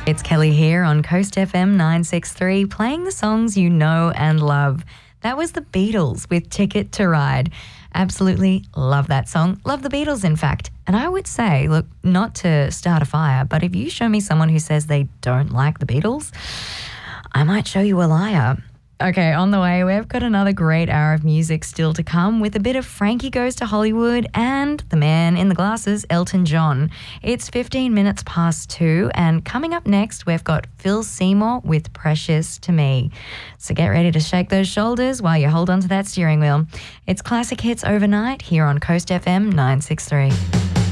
It's Kelly here on Coast FM 963, playing the songs you know and love. That was the Beatles with Ticket to Ride. Absolutely love that song. Love the Beatles, in fact. And I would say, look, not to start a fire, but if you show me someone who says they don't like the Beatles, I might show you a liar. Okay, on the way, we've got another great hour of music still to come with a bit of Frankie Goes to Hollywood and the man in the glasses, Elton John. It's 15 minutes past 2, and coming up next, we've got Phil Seymour with Precious to Me. So get ready to shake those shoulders while you hold on to that steering wheel. It's Classic Hits Overnight here on Coast FM 963.